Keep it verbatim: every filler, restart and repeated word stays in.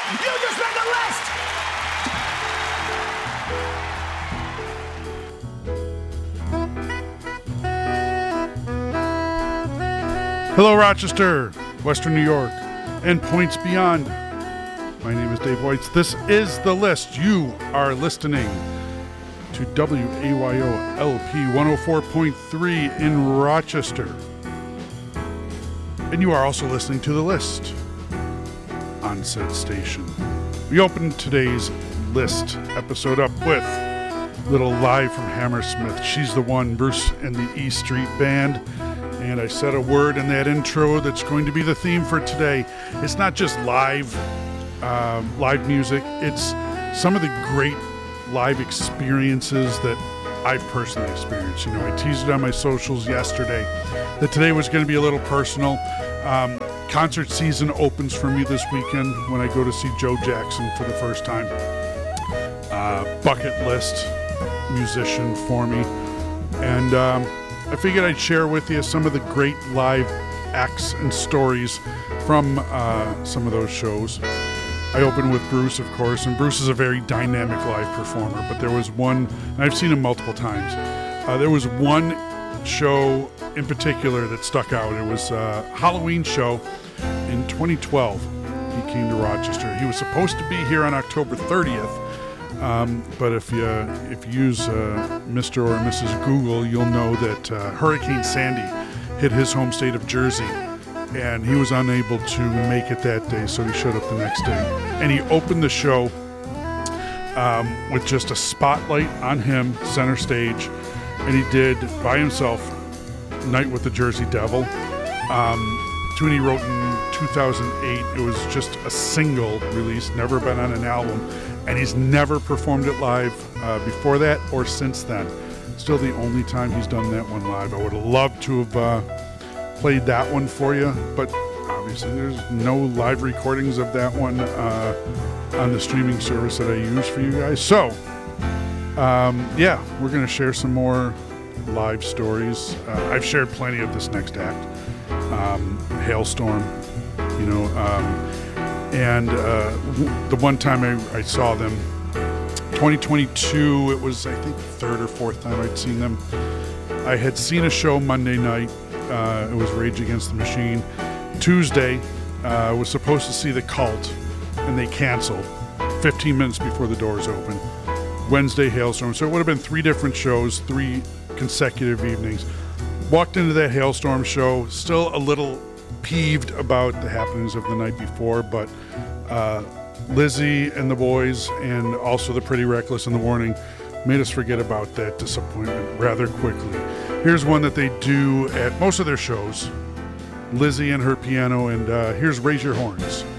You just made the list! Hello, Rochester, Western New York, and points beyond. My name is Dave Weitz. This is The List. You are listening to W A Y O L P one oh four point three in Rochester. And you are also listening to The List on said station. We opened today's List episode up with a little live from Hammersmith. She's the One, Bruce and the E Street Band. And I said a word in that intro that's going to be the theme for today. It's not just live, um, live music. It's some of the great live experiences that I've personally experienced. You know, I teased it on my socials yesterday that today was going to be a little personal. Um, concert season opens for me this weekend when I go to see Joe Jackson for the first time. Uh, bucket list musician for me. And um, I figured I'd share with you some of the great live acts and stories from uh, some of those shows. I opened with Bruce, of course, and Bruce is a very dynamic live performer, but there was one, and I've seen him multiple times, uh, there was one show in particular that stuck out. It was a Halloween show in twenty twelve. He came to Rochester. He was supposed to be here on October thirtieth, um, but if you if you use uh, Mister or Missus Google, you'll know that uh, Hurricane Sandy hit his home state of Jersey, and he was unable to make it that day, so he showed up the next day. And he opened the show um, with just a spotlight on him, center stage, and he did, by himself, Night with the Jersey Devil. Um, tune he wrote in two thousand eight. It was just a single release, never been on an album, and he's never performed it live uh, before that or since then. Still the only time he's done that one live. I would have loved to have uh, played that one for you, but obviously there's no live recordings of that one uh, on the streaming service that I use for you guys. So, um, yeah, we're going to share some more live stories. Uh, I've shared plenty of this next act. Um, Hailstorm, you know, um, and uh, w- the one time I, I saw them, twenty twenty-two, it was, I think, third or fourth time I'd seen them. I had seen a show Monday night. Uh, it was Rage Against the Machine. Tuesday, I uh, was supposed to see The Cult, and they canceled fifteen minutes before the doors opened. Wednesday, Hailstorm. So it would have been three different shows, three consecutive evenings. Walked into that Hailstorm show, still a little peeved about the happenings of the night before, but uh, Lizzie and the boys, and also the Pretty Reckless and the Warning, made us forget about that disappointment rather quickly. Here's one that they do at most of their shows. Lizzie and her piano, and uh, here's Raise Your Horns.